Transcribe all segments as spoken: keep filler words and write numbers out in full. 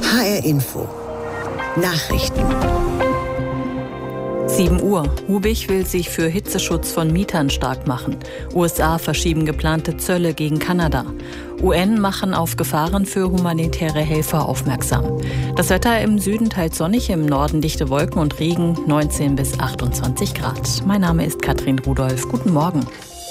H R Info. Nachrichten. sieben Uhr. Hubich will sich für Hitzeschutz von Mietern stark machen. U S A verschieben geplante Zölle gegen Kanada. U N machen auf Gefahren für humanitäre Helfer aufmerksam. Das Wetter im Süden teils sonnig, im Norden dichte Wolken und Regen, neunzehn bis achtundzwanzig Grad. Mein Name ist Katrin Rudolph. Guten Morgen.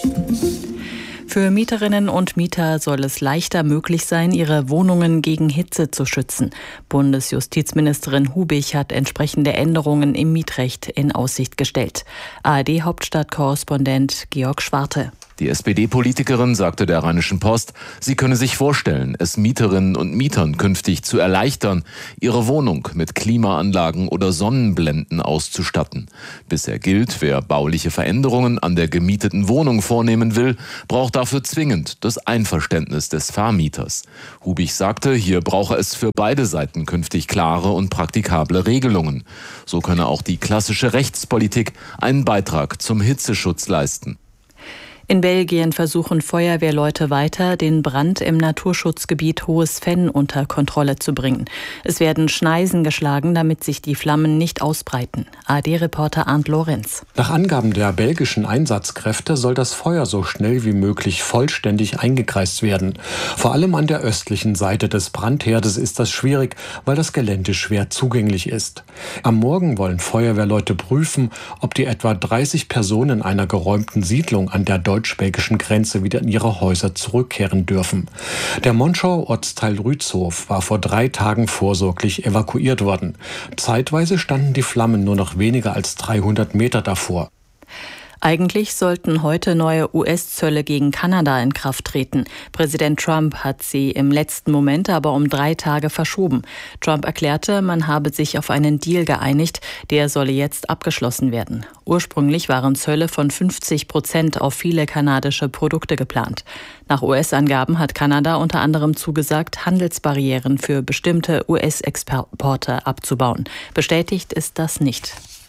Für Mieterinnen und Mieter soll es leichter möglich sein, ihre Wohnungen gegen Hitze zu schützen. Bundesjustizministerin Hubich hat entsprechende Änderungen im Mietrecht in Aussicht gestellt. A R D-Hauptstadtkorrespondent Georg Schwarte. Die S P D-Politikerin sagte der Rheinischen Post, sie könne sich vorstellen, es Mieterinnen und Mietern künftig zu erleichtern, ihre Wohnung mit Klimaanlagen oder Sonnenblenden auszustatten. Bisher gilt, wer bauliche Veränderungen an der gemieteten Wohnung vornehmen will, braucht dafür zwingend das Einverständnis des Vermieters. Hubich sagte, hier brauche es für beide Seiten künftig klare und praktikable Regelungen. So könne auch die klassische Rechtspolitik einen Beitrag zum Hitzeschutz leisten. In Belgien versuchen Feuerwehrleute weiter, den Brand im Naturschutzgebiet Hohes Venn unter Kontrolle zu bringen. Es werden Schneisen geschlagen, damit sich die Flammen nicht ausbreiten. A R D-Reporter Arndt Lorenz. Nach Angaben der belgischen Einsatzkräfte soll das Feuer so schnell wie möglich vollständig eingekreist werden. Vor allem an der östlichen Seite des Brandherdes ist das schwierig, weil das Gelände schwer zugänglich ist. Am Morgen wollen Feuerwehrleute prüfen, ob die etwa dreißig Personen einer geräumten Siedlung an der deutsch-belgischen Grenze wieder in ihre Häuser zurückkehren dürfen. Der Monschau-Ortsteil Rützhof war vor drei Tagen vorsorglich evakuiert worden. Zeitweise standen die Flammen nur noch weniger als dreihundert Meter davor. Eigentlich sollten heute neue U S-Zölle gegen Kanada in Kraft treten. Präsident Trump hat sie im letzten Moment aber um drei Tage verschoben. Trump erklärte, man habe sich auf einen Deal geeinigt, der solle jetzt abgeschlossen werden. Ursprünglich waren Zölle von fünfzig Prozent auf viele kanadische Produkte geplant. Nach U S-Angaben hat Kanada unter anderem zugesagt, Handelsbarrieren für bestimmte U S-Exporte abzubauen. Bestätigt ist das nicht.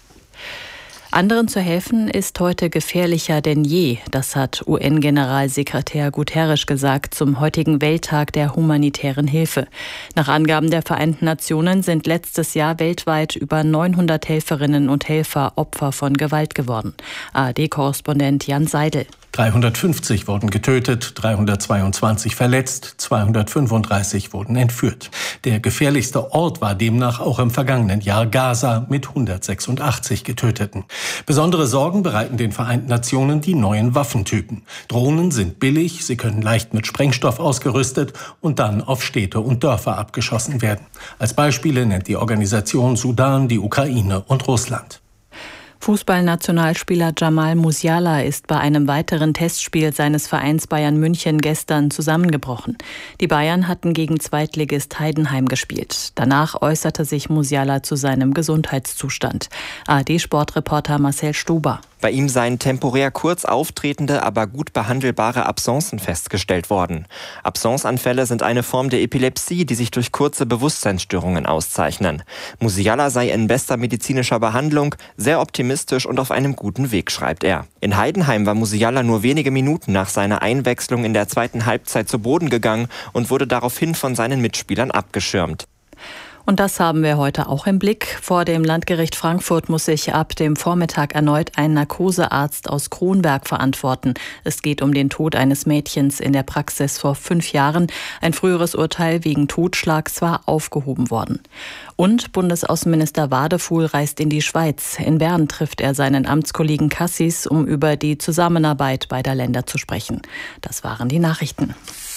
Anderen zu helfen ist heute gefährlicher denn je. Das hat U N-Generalsekretär Guterres gesagt zum heutigen Welttag der humanitären Hilfe. Nach Angaben der Vereinten Nationen sind letztes Jahr weltweit über neunhundert Helferinnen und Helfer Opfer von Gewalt geworden. A R D-Korrespondent Jan Seidel. dreihundertfünfzig wurden getötet, dreihundertzweiundzwanzig verletzt, zweihundertfünfunddreißig wurden entführt. Der gefährlichste Ort war demnach auch im vergangenen Jahr Gaza mit hundertsechsundachtzig Getöteten. Besondere Sorgen bereiten den Vereinten Nationen die neuen Waffentypen. Drohnen sind billig, sie können leicht mit Sprengstoff ausgerüstet und dann auf Städte und Dörfer abgeschossen werden. Als Beispiele nennt die Organisation Sudan, die Ukraine und Russland. Fußballnationalspieler Jamal Musiala ist bei einem weiteren Testspiel seines Vereins Bayern München gestern zusammengebrochen. Die Bayern hatten gegen Zweitligist Heidenheim gespielt. Danach äußerte sich Musiala zu seinem Gesundheitszustand. A R D-Sportreporter Marcel Stuber. Bei ihm seien temporär kurz auftretende, aber gut behandelbare Absencen festgestellt worden. Absenceanfälle sind eine Form der Epilepsie, die sich durch kurze Bewusstseinsstörungen auszeichnen. Musiala sei in bester medizinischer Behandlung, sehr optimistisch und auf einem guten Weg, schreibt er. In Heidenheim war Musiala nur wenige Minuten nach seiner Einwechslung in der zweiten Halbzeit zu Boden gegangen und wurde daraufhin von seinen Mitspielern abgeschirmt. Und das haben wir heute auch im Blick. Vor dem Landgericht Frankfurt muss sich ab dem Vormittag erneut ein Narkosearzt aus Kronberg verantworten. Es geht um den Tod eines Mädchens in der Praxis vor fünf Jahren. Ein früheres Urteil wegen Totschlags war aufgehoben worden. Und Bundesaußenminister Wadefuhl reist in die Schweiz. In Bern trifft er seinen Amtskollegen Cassis, um über die Zusammenarbeit beider Länder zu sprechen. Das waren die Nachrichten.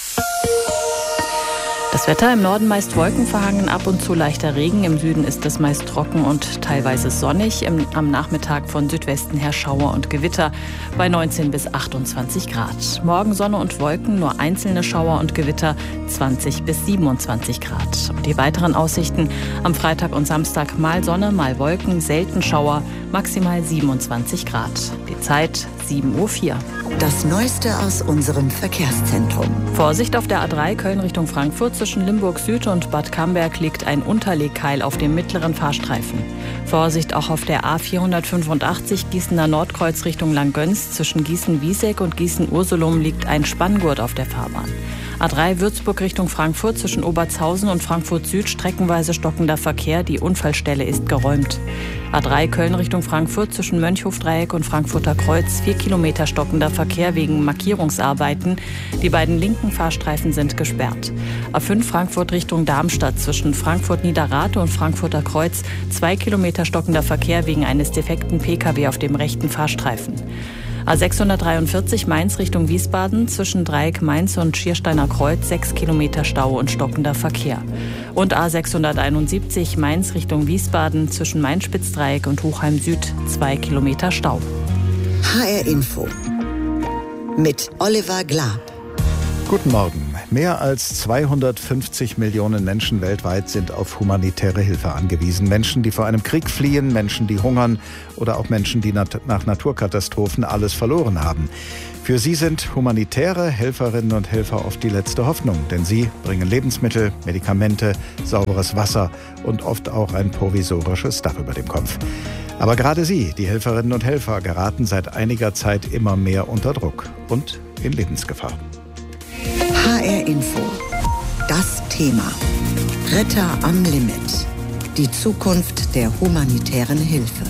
Das Wetter im Norden meist wolkenverhangen, ab und zu leichter Regen. Im Süden ist es meist trocken und teilweise sonnig. Im, am Nachmittag von Südwesten her Schauer und Gewitter bei neunzehn bis achtundzwanzig Grad. Morgen Sonne und Wolken, nur einzelne Schauer und Gewitter, zwanzig bis siebenundzwanzig Grad. Und die weiteren Aussichten am Freitag und Samstag mal Sonne, mal Wolken, selten Schauer, maximal siebenundzwanzig Grad. Die Zeit sieben Uhr vier. Das Neueste aus unserem Verkehrszentrum. Vorsicht auf der A drei Köln Richtung Frankfurt. Zwischen Limburg Süd und Bad Camberg liegt ein Unterlegkeil auf dem mittleren Fahrstreifen. Vorsicht auch auf der A vierhundertfünfundachtzig Gießener Nordkreuz Richtung Langgöns. Zwischen Gießen-Wieseck und Gießen-Ursulum liegt ein Spanngurt auf der Fahrbahn. A drei Würzburg Richtung Frankfurt zwischen Obertshausen und Frankfurt Süd streckenweise stockender Verkehr. Die Unfallstelle ist geräumt. A drei Köln Richtung Frankfurt zwischen Mönchhofdreieck und Frankfurter Kreuz. Vier Kilometer stockender Verkehr wegen Markierungsarbeiten. Die beiden linken Fahrstreifen sind gesperrt. A fünf Frankfurt Richtung Darmstadt zwischen Frankfurt Niederrate und Frankfurter Kreuz. Zwei Kilometer stockender Verkehr wegen eines defekten Pkw auf dem rechten Fahrstreifen. A sechshundertdreiundvierzig Mainz Richtung Wiesbaden zwischen Dreieck Mainz und Schiersteiner Kreuz sechs Kilometer Stau und stockender Verkehr. Und A sechshunderteinundsiebzig Mainz Richtung Wiesbaden zwischen Main-Spitzdreieck und Hochheim Süd zwei Kilometer Stau. H R Info mit Oliver Glab. Guten Morgen. Mehr als zweihundertfünfzig Millionen Menschen weltweit sind auf humanitäre Hilfe angewiesen. Menschen, die vor einem Krieg fliehen, Menschen, die hungern oder auch Menschen, die nat- nach Naturkatastrophen alles verloren haben. Für sie sind humanitäre Helferinnen und Helfer oft die letzte Hoffnung, denn sie bringen Lebensmittel, Medikamente, sauberes Wasser und oft auch ein provisorisches Dach über dem Kopf. Aber gerade sie, die Helferinnen und Helfer, geraten seit einiger Zeit immer mehr unter Druck und in Lebensgefahr. H R Info. Das Thema. Retter am Limit. Die Zukunft der humanitären Hilfe.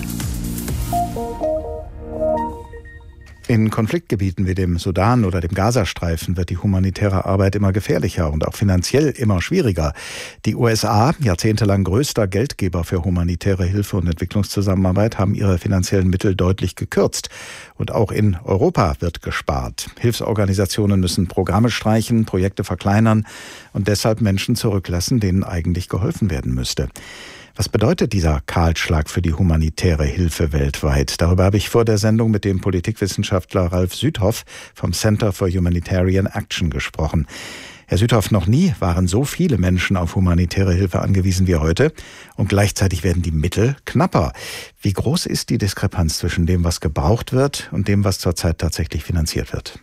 In Konfliktgebieten wie dem Sudan oder dem Gazastreifen wird die humanitäre Arbeit immer gefährlicher und auch finanziell immer schwieriger. Die U S A, jahrzehntelang größter Geldgeber für humanitäre Hilfe und Entwicklungszusammenarbeit, haben ihre finanziellen Mittel deutlich gekürzt. Und auch in Europa wird gespart. Hilfsorganisationen müssen Programme streichen, Projekte verkleinern und deshalb Menschen zurücklassen, denen eigentlich geholfen werden müsste. Was bedeutet dieser Kahlschlag für die humanitäre Hilfe weltweit? Darüber habe ich vor der Sendung mit dem Politikwissenschaftler Ralf Südhoff vom Center for Humanitarian Action gesprochen. Herr Südhoff, noch nie waren so viele Menschen auf humanitäre Hilfe angewiesen wie heute und gleichzeitig werden die Mittel knapper. Wie groß ist die Diskrepanz zwischen dem, was gebraucht wird und dem, was zurzeit tatsächlich finanziert wird?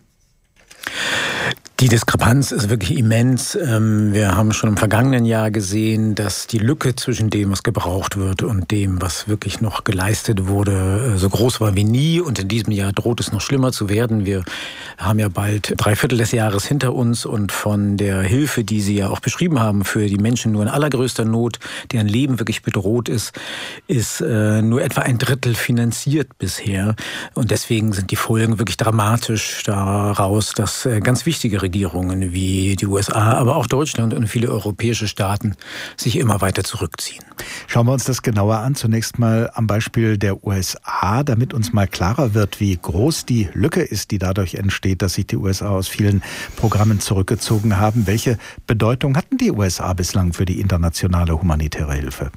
Die Diskrepanz ist wirklich immens. Wir haben schon im vergangenen Jahr gesehen, dass die Lücke zwischen dem, was gebraucht wird und dem, was wirklich noch geleistet wurde, so groß war wie nie. Und in diesem Jahr droht es noch schlimmer zu werden. Wir haben ja bald drei Viertel des Jahres hinter uns und von der Hilfe, die Sie ja auch beschrieben haben, für die Menschen nur in allergrößter Not, deren Leben wirklich bedroht ist, ist nur etwa ein Drittel finanziert bisher. Und deswegen sind die Folgen wirklich dramatisch daraus, dass ganz wichtige Regierungen wie die U S A, aber auch Deutschland und viele europäische Staaten sich immer weiter zurückziehen. Schauen wir uns das genauer an. Zunächst mal am Beispiel der U S A, damit uns mal klarer wird, wie groß die Lücke ist, die dadurch entsteht, dass sich die U S A aus vielen Programmen zurückgezogen haben. Welche Bedeutung hatten die U S A bislang für die internationale humanitäre Hilfe?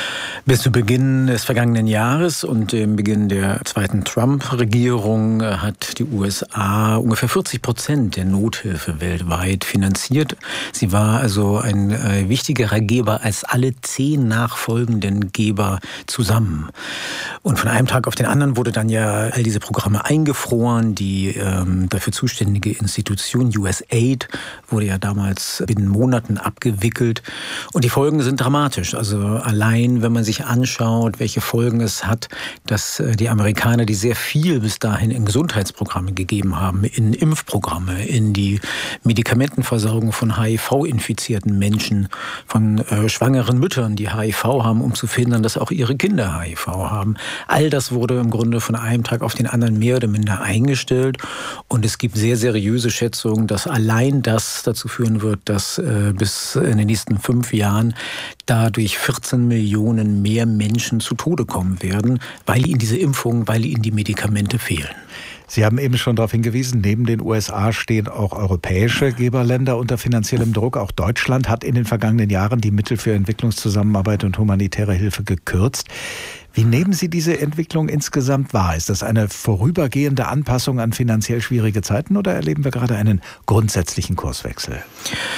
Bis zu Beginn des vergangenen Jahres und dem Beginn der zweiten Trump-Regierung hat die U S A ungefähr vierzig Prozent der Nothilfe weltweit finanziert. Sie war also ein äh, wichtigerer Geber als alle zehn nachfolgenden Geber zusammen. Und von einem Tag auf den anderen wurde dann ja all diese Programme eingefroren. Die ähm, dafür zuständige Institution U S A I D wurde ja damals binnen Monaten abgewickelt. Und die Folgen sind dramatisch. Also allein, wenn man sich anschaut, welche Folgen es hat, dass die Amerikaner, die sehr viel bis dahin in Gesundheitsprogramme gegeben haben, in Impfprogramme, in die Medikamentenversorgung von H I V-infizierten Menschen, von äh, schwangeren Müttern, die H I V haben, um zu verhindern, dass auch ihre Kinder H I V haben. All das wurde im Grunde von einem Tag auf den anderen mehr oder minder eingestellt. Und es gibt sehr seriöse Schätzungen, dass allein das dazu führen wird, dass äh, bis in den nächsten fünf Jahren dadurch vierzehn Millionen mehr Menschen zu Tode kommen werden, weil ihnen diese Impfungen, weil ihnen die Medikamente fehlen. Sie haben eben schon darauf hingewiesen, neben den U S A stehen auch europäische Geberländer unter finanziellem Druck. Auch Deutschland hat in den vergangenen Jahren die Mittel für Entwicklungszusammenarbeit und humanitäre Hilfe gekürzt. Wie nehmen Sie diese Entwicklung insgesamt wahr? Ist das eine vorübergehende Anpassung an finanziell schwierige Zeiten oder erleben wir gerade einen grundsätzlichen Kurswechsel?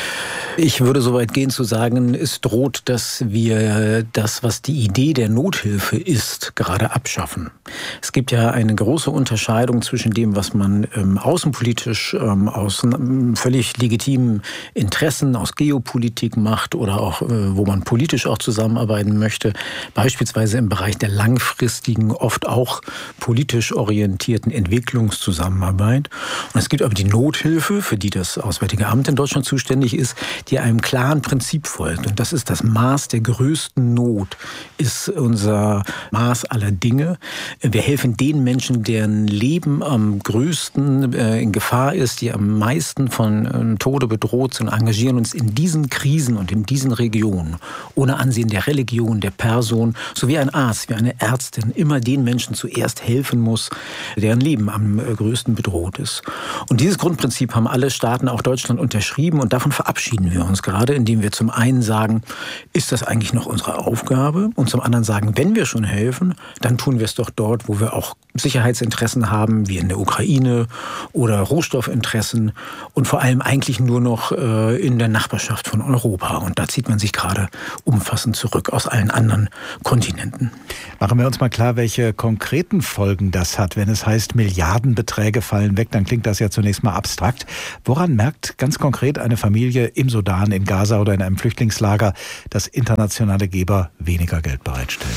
Ich würde so weit gehen zu sagen, es droht, dass wir das, was die Idee der Nothilfe ist, gerade abschaffen. Es gibt ja eine große Unterscheidung zwischen dem, was man ähm, außenpolitisch ähm, aus ähm, völlig legitimen Interessen, aus Geopolitik macht oder auch, äh, wo man politisch auch zusammenarbeiten möchte, beispielsweise im Bereich der langfristigen, oft auch politisch orientierten Entwicklungszusammenarbeit. Und es gibt aber die Nothilfe, für die das Auswärtige Amt in Deutschland zuständig ist, die einem klaren Prinzip folgt. Und das ist das Maß der größten Not, ist unser Maß aller Dinge. Wir helfen den Menschen, deren Leben am größten äh, in Gefahr ist, die am meisten von äh, Tode bedroht sind, engagieren uns in diesen Krisen und in diesen Regionen, ohne Ansehen der Religion, der Person, so wie ein Arzt, wie eine Ärztin immer den Menschen zuerst helfen muss, deren Leben am äh, größten bedroht ist. Und dieses Grundprinzip haben alle Staaten, auch Deutschland, unterschrieben und davon verabschieden wir uns gerade, indem wir zum einen sagen, ist das eigentlich noch unsere Aufgabe? Und zum anderen sagen, wenn wir schon helfen, dann tun wir es doch dort, wo wir auch Sicherheitsinteressen haben, wie in der Ukraine oder Rohstoffinteressen und vor allem eigentlich nur noch äh, in der Nachbarschaft von Europa. Und da zieht man sich gerade umfassend zurück aus allen anderen Kontinenten. Machen wir uns mal klar, welche konkreten Folgen das hat. Wenn es heißt, Milliardenbeträge fallen weg, dann klingt das ja zunächst mal abstrakt. Woran merkt ganz konkret eine Familie im Sudan, in Gaza oder in einem Flüchtlingslager, dass internationale Geber weniger Geld bereitstellen?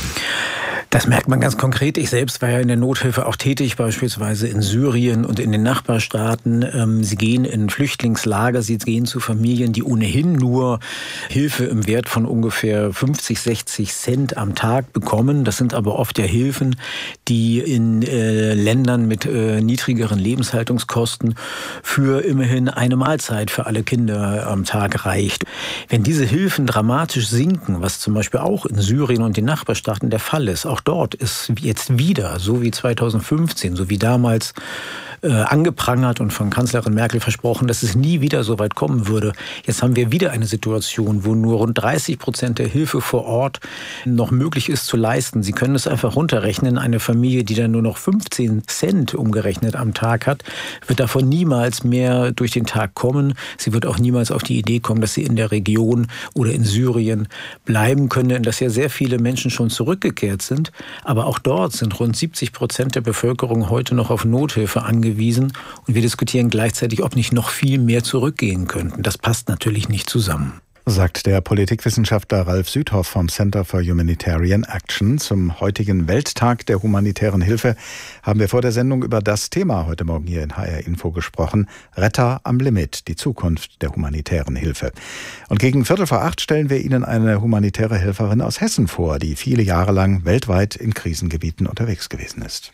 Das merkt man ganz konkret. Ich selbst war ja in der Nothilfe auch tätig, beispielsweise in Syrien und in den Nachbarstaaten. Sie gehen in Flüchtlingslager, sie gehen zu Familien, die ohnehin nur Hilfe im Wert von ungefähr fünfzig, sechzig Cent am Tag bekommen. Das sind aber oft ja Hilfen, die in äh, Ländern mit äh, niedrigeren Lebenshaltungskosten für immerhin eine Mahlzeit für alle Kinder am Tag reicht. Wenn diese Hilfen dramatisch sinken, was zum Beispiel auch in Syrien und den Nachbarstaaten der Fall ist, auch dort ist jetzt wieder, so wie zweitausendfünfzehn, so wie damals äh, angeprangert und von Kanzlerin Merkel versprochen, dass es nie wieder so weit kommen würde. Jetzt haben wir wieder eine Situation, wo nur rund dreißig Prozent der Hilfe vor Ort noch möglich ist zu leisten. Sie können es einfach runterrechnen. Eine Familie, die dann nur noch fünfzehn Cent umgerechnet am Tag hat, wird davon niemals mehr durch den Tag kommen. Sie wird auch niemals auf die Idee kommen, dass sie in der Region oder in Syrien bleiben können, in das ja sehr viele Menschen schon zurückgekehrt sind. Aber auch dort sind rund siebzig Prozent der Bevölkerung heute noch auf Nothilfe angewiesen. Und wir diskutieren gleichzeitig, ob nicht noch viel mehr zurückgehen könnten. Das passt natürlich nicht zusammen. Sagt der Politikwissenschaftler Ralf Südhoff vom Center for Humanitarian Action. Zum heutigen Welttag der humanitären Hilfe haben wir vor der Sendung über das Thema heute Morgen hier in H R Info gesprochen. Retter am Limit, die Zukunft der humanitären Hilfe. Und gegen Viertel vor acht stellen wir Ihnen eine humanitäre Helferin aus Hessen vor, die viele Jahre lang weltweit in Krisengebieten unterwegs gewesen ist.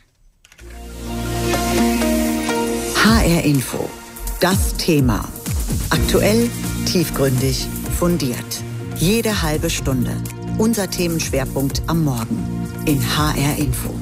H R Info, das Thema. Aktuell, tiefgründig, fundiert. Jede halbe Stunde. Unser Themenschwerpunkt am Morgen in H R Info.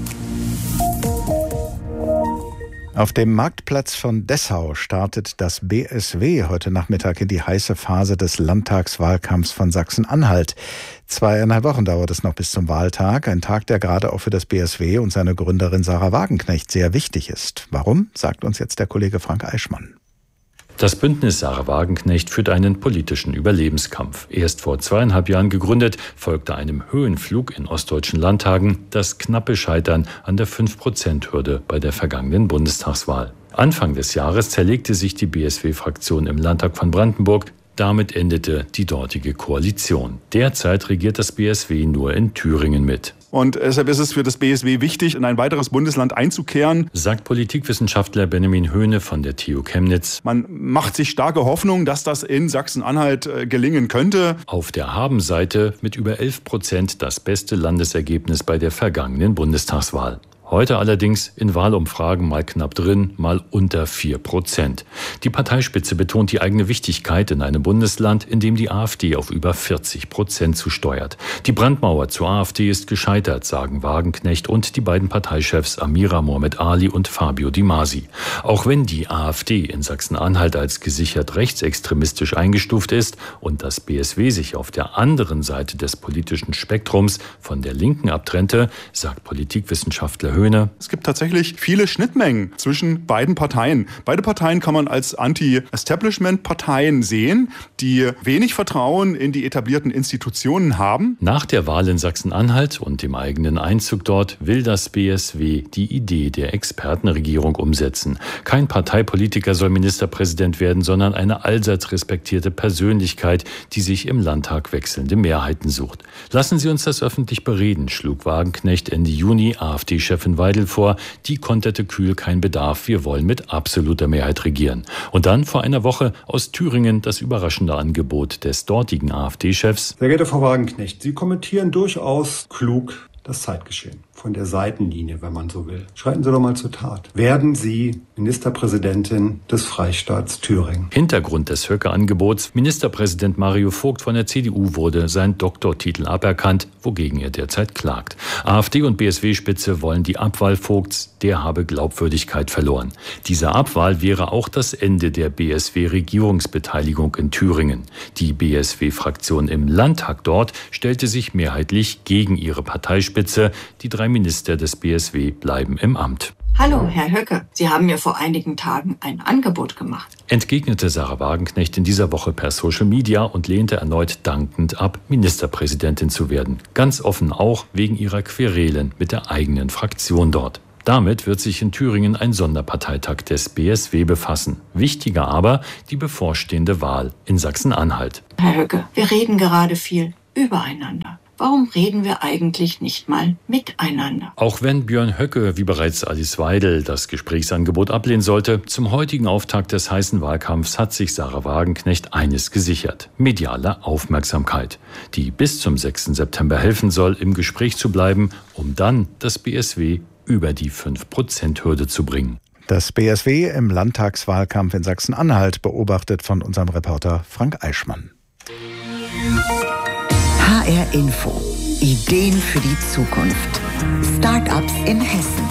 Auf dem Marktplatz von Dessau startet das B S W heute Nachmittag in die heiße Phase des Landtagswahlkampfs von Sachsen-Anhalt. Zweieinhalb Wochen dauert es noch bis zum Wahltag. Ein Tag, der gerade auch für das B S W und seine Gründerin Sarah Wagenknecht sehr wichtig ist. Warum, sagt uns jetzt der Kollege Frank Eichmann. Das Bündnis Sarah Wagenknecht führt einen politischen Überlebenskampf. Erst vor zweieinhalb Jahren gegründet, folgte einem Höhenflug in ostdeutschen Landtagen das knappe Scheitern an der fünf Prozent Hürde bei der vergangenen Bundestagswahl. Anfang des Jahres zerlegte sich die B S W-Fraktion im Landtag von Brandenburg. Damit endete die dortige Koalition. Derzeit regiert das B S W nur in Thüringen mit. Und deshalb ist es für das B S W wichtig, in ein weiteres Bundesland einzukehren, sagt Politikwissenschaftler Benjamin Höhne von der T U Chemnitz. Man macht sich starke Hoffnung, dass das in Sachsen-Anhalt äh, gelingen könnte. Auf der Haben-Seite mit über elf Prozent das beste Landesergebnis bei der vergangenen Bundestagswahl. Heute allerdings in Wahlumfragen mal knapp drin, mal unter vier Prozent. Die Parteispitze betont die eigene Wichtigkeit in einem Bundesland, in dem die AfD auf über vierzig Prozent zusteuert. Die Brandmauer zur AfD ist gescheitert, sagen Wagenknecht und die beiden Parteichefs Amira Mohamed Ali und Fabio Di Masi. Auch wenn die AfD in Sachsen-Anhalt als gesichert rechtsextremistisch eingestuft ist und das B S W sich auf der anderen Seite des politischen Spektrums von der Linken abtrennte, sagt Politikwissenschaftler Höhne. Es gibt tatsächlich viele Schnittmengen zwischen beiden Parteien. Beide Parteien kann man als Anti-Establishment-Parteien sehen, die wenig Vertrauen in die etablierten Institutionen haben. Nach der Wahl in Sachsen-Anhalt und dem eigenen Einzug dort will das B S W die Idee der Expertenregierung umsetzen. Kein Parteipolitiker soll Ministerpräsident werden, sondern eine allseits respektierte Persönlichkeit, die sich im Landtag wechselnde Mehrheiten sucht. Lassen Sie uns das öffentlich bereden, schlug Wagenknecht Ende Juni A f D-Chefin Weidel vor. Die konterte kühl: kein Bedarf, wir wollen mit absoluter Mehrheit regieren. Und dann vor einer Woche aus Thüringen das überraschende Angebot des dortigen A f D-Chefs. Sehr geehrte Frau Wagenknecht, Sie kommentieren durchaus klug das Zeitgeschehen. Von der Seitenlinie, wenn man so will. Schreiten Sie doch mal zur Tat. Werden Sie Ministerpräsidentin des Freistaats Thüringen? Hintergrund des Höcke-Angebots: Ministerpräsident Mario Vogt von der C D U wurde sein Doktortitel aberkannt, wogegen er derzeit klagt. A f D und B S W-Spitze wollen die Abwahl Vogts, der habe Glaubwürdigkeit verloren. Diese Abwahl wäre auch das Ende der B S W-Regierungsbeteiligung in Thüringen. Die B S W-Fraktion im Landtag dort stellte sich mehrheitlich gegen ihre Parteispitze. Die drei Minister des B S W bleiben im Amt. Hallo, Herr Höcke. Sie haben mir vor einigen Tagen ein Angebot gemacht. Entgegnete Sarah Wagenknecht in dieser Woche per Social Media und lehnte erneut dankend ab, Ministerpräsidentin zu werden. Ganz offen auch wegen ihrer Querelen mit der eigenen Fraktion dort. Damit wird sich in Thüringen ein Sonderparteitag des B S W befassen. Wichtiger aber die bevorstehende Wahl in Sachsen-Anhalt. Herr Höcke, wir reden gerade viel übereinander. Warum reden wir eigentlich nicht mal miteinander? Auch wenn Björn Höcke, wie bereits Alice Weidel, das Gesprächsangebot ablehnen sollte, zum heutigen Auftakt des heißen Wahlkampfs hat sich Sarah Wagenknecht eines gesichert: mediale Aufmerksamkeit, die bis zum sechsten September helfen soll, im Gespräch zu bleiben, um dann das B S W über die fünf Prozent Hürde zu bringen. Das B S W im Landtagswahlkampf in Sachsen-Anhalt, beobachtet von unserem Reporter Frank Eichmann. H R Info. Ideen für die Zukunft. Start-ups in Hessen.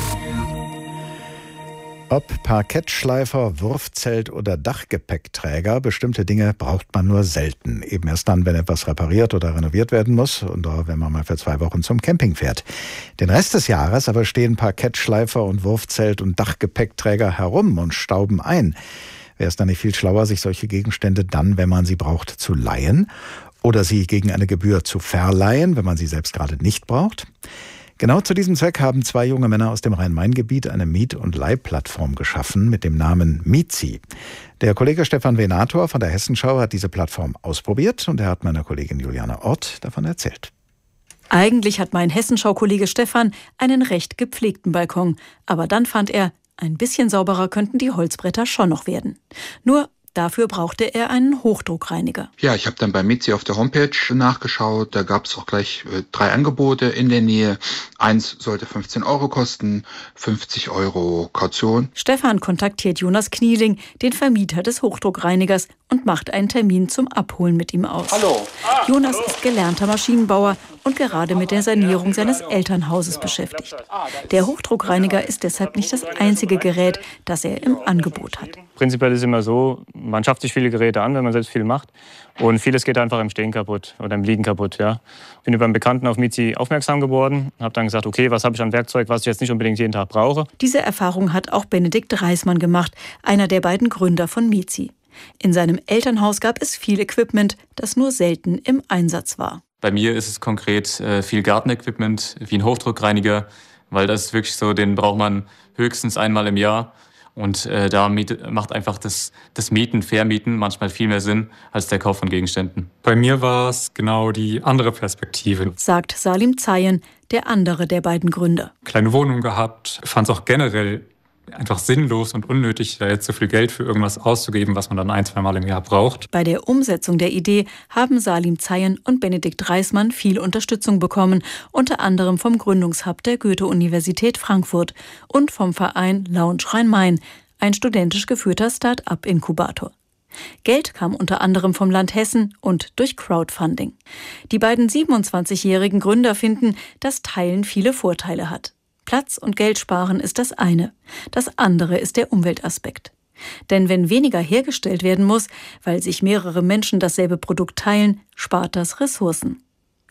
Ob Parkettschleifer, Wurfzelt oder Dachgepäckträger, bestimmte Dinge braucht man nur selten. Eben erst dann, wenn etwas repariert oder renoviert werden muss oder wenn man mal für zwei Wochen zum Camping fährt. Den Rest des Jahres aber stehen Parkettschleifer und Wurfzelt und Dachgepäckträger herum und stauben ein. Wäre es dann nicht viel schlauer, sich solche Gegenstände dann, wenn man sie braucht, zu leihen? Oder sie gegen eine Gebühr zu verleihen, wenn man sie selbst gerade nicht braucht? Genau zu diesem Zweck haben zwei junge Männer aus dem Rhein-Main-Gebiet eine Miet- und Leihplattform geschaffen mit dem Namen Mietzi. Der Kollege Stefan Venator von der Hessenschau hat diese Plattform ausprobiert und er hat meiner Kollegin Juliane Ott davon erzählt. Eigentlich hat mein Hessenschau-Kollege Stefan einen recht gepflegten Balkon. Aber dann fand er, ein bisschen sauberer könnten die Holzbretter schon noch werden. Nur dafür brauchte er einen Hochdruckreiniger. Ja, ich habe dann bei Mietzi auf der Homepage nachgeschaut. Da gab es auch gleich äh, drei Angebote in der Nähe. Eins sollte fünfzehn Euro kosten, fünfzig Euro Kaution. Stefan kontaktiert Jonas Knieling, den Vermieter des Hochdruckreinigers, und macht einen Termin zum Abholen mit ihm aus. Hallo. Ah, Jonas hallo. ist gelernter Maschinenbauer und gerade mit der Sanierung seines Elternhauses beschäftigt. Der Hochdruckreiniger ist deshalb nicht das einzige Gerät, das er im Angebot hat. Prinzipiell ist es immer so, man schafft sich viele Geräte an, wenn man selbst viel macht. Und vieles geht einfach im Stehen kaputt oder im Liegen kaputt. Ja. Bin über einen Bekannten auf Mietzi aufmerksam geworden, habe dann gesagt, okay, was habe ich an Werkzeug, was ich jetzt nicht unbedingt jeden Tag brauche. Diese Erfahrung hat auch Benedikt Reismann gemacht, einer der beiden Gründer von Mietzi. In seinem Elternhaus gab es viel Equipment, das nur selten im Einsatz war. Bei mir ist es konkret äh, viel Gartenequipment, wie ein Hochdruckreiniger, weil das ist wirklich so, den braucht man höchstens einmal im Jahr. Und äh, da miet, macht einfach das, das Mieten, Vermieten manchmal viel mehr Sinn als der Kauf von Gegenständen. Bei mir war es genau die andere Perspektive. Sagt Salim Zayen, der andere der beiden Gründer. Kleine Wohnung gehabt, fand es auch generell einfach sinnlos und unnötig, da jetzt so viel Geld für irgendwas auszugeben, was man dann ein, zwei Mal im Jahr braucht. Bei der Umsetzung der Idee haben Salim Zayen und Benedikt Reismann viel Unterstützung bekommen, unter anderem vom Gründungshub der Goethe-Universität Frankfurt und vom Verein Lounge Rhein-Main, ein studentisch geführter Start-up-Inkubator. Geld kam unter anderem vom Land Hessen und durch Crowdfunding. Die beiden siebenundzwanzigjährigen Gründer finden, dass Teilen viele Vorteile hat. Platz und Geld sparen ist das eine. Das andere ist der Umweltaspekt. Denn wenn weniger hergestellt werden muss, weil sich mehrere Menschen dasselbe Produkt teilen, spart das Ressourcen.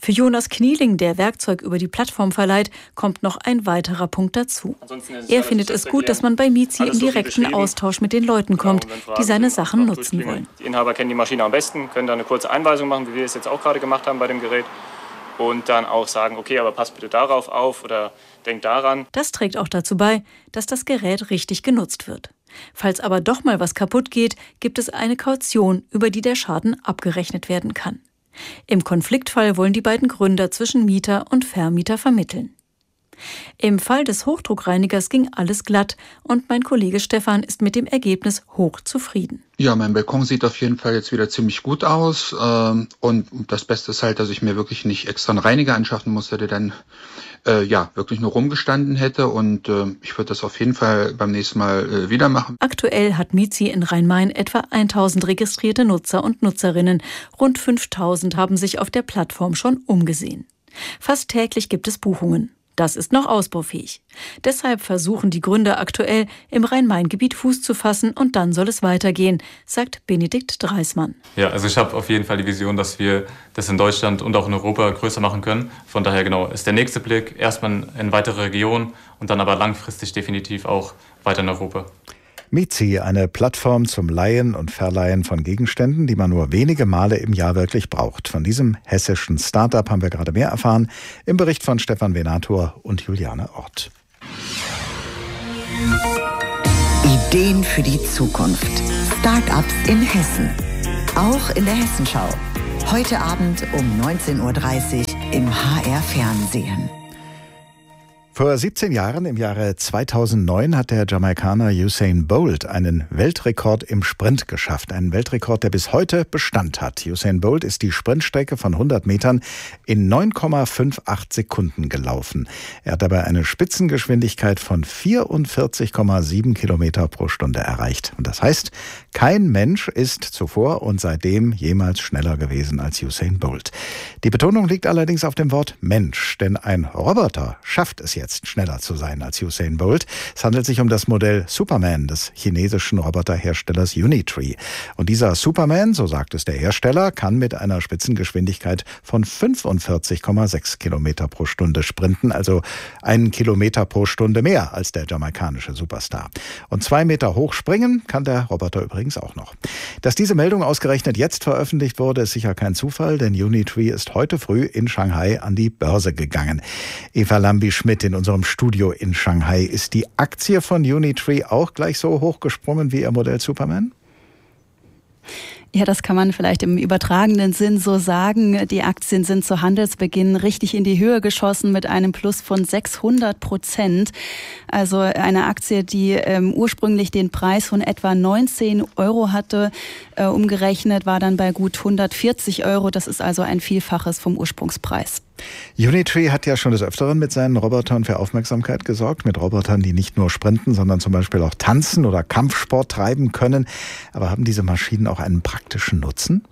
Für Jonas Knieling, der Werkzeug über die Plattform verleiht, kommt noch ein weiterer Punkt dazu. Er findet es gut, dass man bei Mizi im direkten Austausch mit den Leuten kommt, die seine Sachen nutzen wollen. Die Inhaber kennen die Maschine am besten, können da eine kurze Einweisung machen, wie wir es jetzt auch gerade gemacht haben bei dem Gerät. Und dann auch sagen, okay, aber pass bitte darauf auf oder denk daran. Das trägt auch dazu bei, dass das Gerät richtig genutzt wird. Falls aber doch mal was kaputt geht, gibt es eine Kaution, über die der Schaden abgerechnet werden kann. Im Konfliktfall wollen die beiden Gründer zwischen Mieter und Vermieter vermitteln. Im Fall des Hochdruckreinigers ging alles glatt und mein Kollege Stefan ist mit dem Ergebnis hoch zufrieden. Ja, mein Balkon sieht auf jeden Fall jetzt wieder ziemlich gut aus. Und das Beste ist halt, dass ich mir wirklich nicht extra einen Reiniger anschaffen musste, der dann äh, ja wirklich nur rumgestanden hätte. Und äh, ich würde das auf jeden Fall beim nächsten Mal äh, wieder machen. Aktuell hat Mizi in Rhein-Main etwa tausend registrierte Nutzer und Nutzerinnen. Rund fünftausend haben sich auf der Plattform schon umgesehen. Fast täglich gibt es Buchungen. Das ist noch ausbaufähig. Deshalb versuchen die Gründer aktuell, im Rhein-Main-Gebiet Fuß zu fassen und dann soll es weitergehen, sagt Benedikt Dreismann. Ja, also ich habe auf jeden Fall die Vision, dass wir das in Deutschland und auch in Europa größer machen können. Von daher genau ist der nächste Blick erstmal in weitere Regionen und dann aber langfristig definitiv auch weiter in Europa. Mizi, eine Plattform zum Leihen und Verleihen von Gegenständen, die man nur wenige Male im Jahr wirklich braucht. Von diesem hessischen Start-up haben wir gerade mehr erfahren im Bericht von Stefan Venator und Juliane Ort. Ideen für die Zukunft. Start-ups in Hessen. Auch in der Hessenschau. Heute Abend um neunzehn Uhr dreißig im H R Fernsehen. Vor siebzehn Jahren, im Jahre zweitausendneun, hat der Jamaikaner Usain Bolt einen Weltrekord im Sprint geschafft. Einen Weltrekord, der bis heute Bestand hat. Usain Bolt ist die Sprintstrecke von hundert Metern in neun Komma achtundfünfzig Sekunden gelaufen. Er hat dabei eine Spitzengeschwindigkeit von vierundvierzig Komma sieben Kilometer pro Stunde erreicht. Und das heißt, kein Mensch ist zuvor und seitdem jemals schneller gewesen als Usain Bolt. Die Betonung liegt allerdings auf dem Wort Mensch, denn ein Roboter schafft es jetzt, jetzt schneller zu sein als Usain Bolt. Es handelt sich um das Modell Superman des chinesischen Roboterherstellers Unitree. Und dieser Superman, so sagt es der Hersteller, kann mit einer Spitzengeschwindigkeit von fünfundvierzig Komma sechs Kilometer pro Stunde sprinten, also einen Kilometer pro Stunde mehr als der jamaikanische Superstar. Und zwei Meter hoch springen kann der Roboter übrigens auch noch. Dass diese Meldung ausgerechnet jetzt veröffentlicht wurde, ist sicher kein Zufall, denn Unitree ist heute früh in Shanghai an die Börse gegangen. Eva Lambi-Schmidt in unserem Studio in Shanghai. Ist die Aktie von Unitree auch gleich so hoch gesprungen wie ihr Modell Superman? Ja, das kann man vielleicht im übertragenen Sinn so sagen. Die Aktien sind zu Handelsbeginn richtig in die Höhe geschossen mit einem Plus von sechshundert Prozent. Also eine Aktie, die ähm, ursprünglich den Preis von etwa neunzehn Euro hatte, äh, umgerechnet war dann bei gut hundertvierzig Euro. Das ist also ein Vielfaches vom Ursprungspreis. Unitree hat ja schon des Öfteren mit seinen Robotern für Aufmerksamkeit gesorgt. Mit Robotern, die nicht nur sprinten, sondern zum Beispiel auch tanzen oder Kampfsport treiben können. Aber haben diese Maschinen auch einen praktischen Nutzen?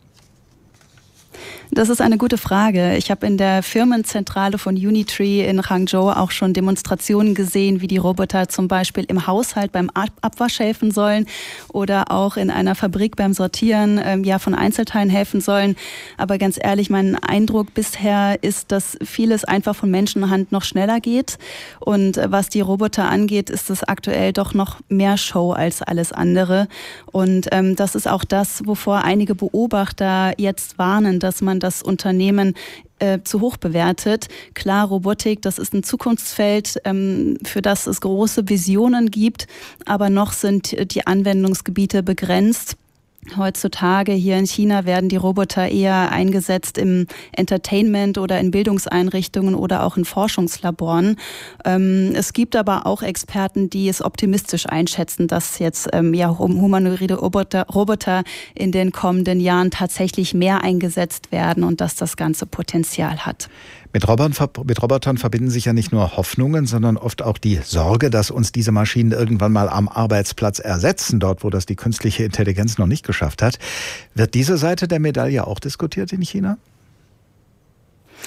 Das ist eine gute Frage. Ich habe in der Firmenzentrale von Unitree in Hangzhou auch schon Demonstrationen gesehen, wie die Roboter zum Beispiel im Haushalt beim Abwasch helfen sollen oder auch in einer Fabrik beim Sortieren ähm, ja, von Einzelteilen helfen sollen. Aber ganz ehrlich, mein Eindruck bisher ist, dass vieles einfach von Menschenhand noch schneller geht. Und was die Roboter angeht, ist es aktuell doch noch mehr Show als alles andere. Und ähm, das ist auch das, wovor einige Beobachter jetzt warnen, dass man das Unternehmen äh, zu hoch bewertet. Klar, Robotik, das ist ein Zukunftsfeld, ähm, für das es große Visionen gibt, aber noch sind die Anwendungsgebiete begrenzt. Heutzutage hier in China werden die Roboter eher eingesetzt im Entertainment oder in Bildungseinrichtungen oder auch in Forschungslaboren. Ähm, es gibt aber auch Experten, die es optimistisch einschätzen, dass jetzt ähm, ja, humanoide Roboter, Roboter in den kommenden Jahren tatsächlich mehr eingesetzt werden und dass das Ganze Potenzial hat. Mit Robotern, mit Robotern verbinden sich ja nicht nur Hoffnungen, sondern oft auch die Sorge, dass uns diese Maschinen irgendwann mal am Arbeitsplatz ersetzen, dort wo das die künstliche Intelligenz noch nicht geschafft hat. Wird diese Seite der Medaille auch diskutiert in China?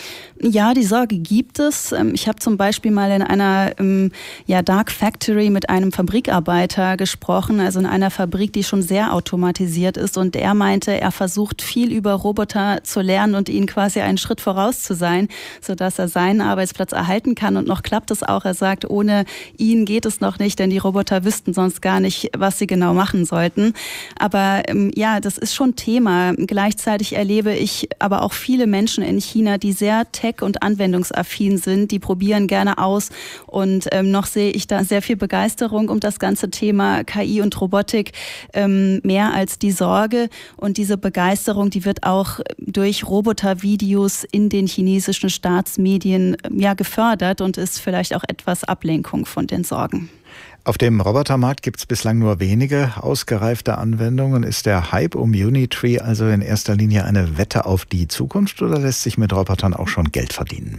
Ja, die Sorge gibt es. Ich habe zum Beispiel mal in einer ja, Dark Factory mit einem Fabrikarbeiter gesprochen, also in einer Fabrik, die schon sehr automatisiert ist. Und er meinte, er versucht viel über Roboter zu lernen und ihnen quasi einen Schritt voraus zu sein, sodass er seinen Arbeitsplatz erhalten kann. Und noch klappt es auch. Er sagt, ohne ihn geht es noch nicht, denn die Roboter wüssten sonst gar nicht, was sie genau machen sollten. Aber ja, das ist schon Thema. Gleichzeitig erlebe ich aber auch viele Menschen in China, die sehr tech- und anwendungsaffin sind, die probieren gerne aus und ähm, noch sehe ich da sehr viel Begeisterung um das ganze Thema K I und Robotik, ähm, mehr als die Sorge, und diese Begeisterung, die wird auch durch Robotervideos in den chinesischen Staatsmedien ja gefördert und ist vielleicht auch etwas Ablenkung von den Sorgen. Auf dem Robotermarkt gibt es bislang nur wenige ausgereifte Anwendungen. Ist der Hype um Unitree also in erster Linie eine Wette auf die Zukunft oder lässt sich mit Robotern auch schon Geld verdienen?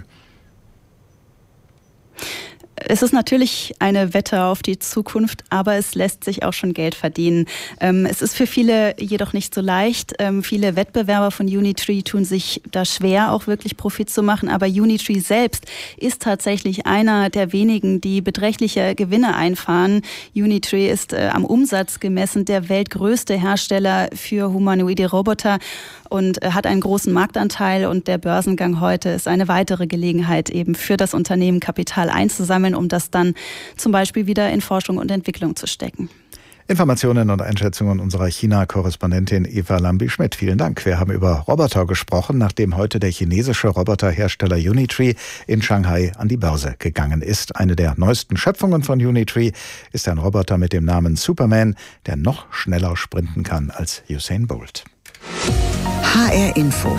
Es ist natürlich eine Wette auf die Zukunft, aber es lässt sich auch schon Geld verdienen. Ähm, es ist für viele jedoch nicht so leicht. Ähm, viele Wettbewerber von Unitree tun sich da schwer, auch wirklich Profit zu machen. Aber Unitree selbst ist tatsächlich einer der wenigen, die beträchtliche Gewinne einfahren. Unitree ist äh, am Umsatz gemessen der weltgrößte Hersteller für humanoide Roboter und äh, hat einen großen Marktanteil. Und der Börsengang heute ist eine weitere Gelegenheit, eben für das Unternehmen Kapital einzusammeln, um das dann zum Beispiel wieder in Forschung und Entwicklung zu stecken. Informationen und Einschätzungen unserer China-Korrespondentin Eva Lambi-Schmidt. Vielen Dank. Wir haben über Roboter gesprochen, nachdem heute der chinesische Roboterhersteller Unitree in Shanghai an die Börse gegangen ist. Eine der neuesten Schöpfungen von Unitree ist ein Roboter mit dem Namen Superman, der noch schneller sprinten kann als Usain Bolt. H R Info.